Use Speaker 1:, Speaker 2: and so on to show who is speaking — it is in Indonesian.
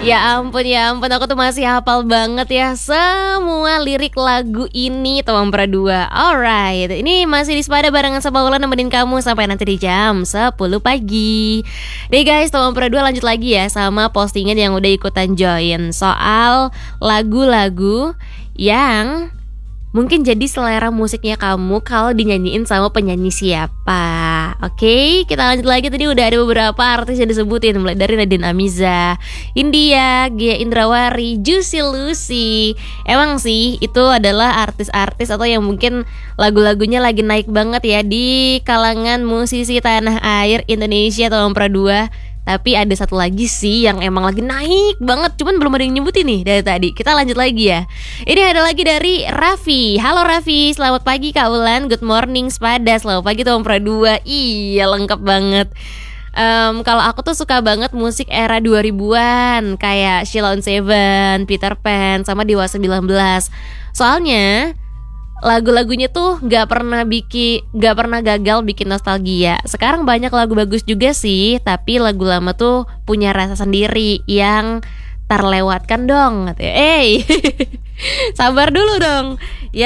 Speaker 1: Ya ampun, aku tuh masih hafal banget ya semua lirik lagu ini Toang Pradua. Alright, ini masih di Sepada barengan sama Ulan nemenin kamu sampai nanti di jam 10 pagi. Deh guys, Toang Pradua lanjut lagi ya sama postingan yang udah ikutan join soal lagu-lagu yang mungkin jadi selera musiknya kamu kalau dinyanyiin sama penyanyi siapa. Oke, kita lanjut lagi. Tadi udah ada beberapa artis yang disebutin, mulai dari Nadine Amiza, India, Gia Indrawari, Juicy Lucy. Emang sih itu adalah artis-artis atau yang mungkin lagu-lagunya lagi naik banget ya di kalangan musisi tanah air Indonesia atau Pradua. Tapi ada satu lagi sih yang emang lagi naik banget, cuman belum ada yang nyebutin nih dari tadi. Kita lanjut lagi ya. Ini ada lagi dari Raffi. Halo Raffi, selamat pagi Kak Ulan. Good morning Sepada. Selamat pagi Toang Pradua. Iya, lengkap banget. Kalau aku tuh suka banget musik era 2000-an kayak Sheila on 7, Peter Pan, sama Dewa 19. Soalnya lagu-lagunya tuh gak pernah gagal bikin nostalgia. Sekarang banyak lagu bagus juga sih, tapi lagu lama tuh punya rasa sendiri yang terlewatkan dong. Sabar dulu dong.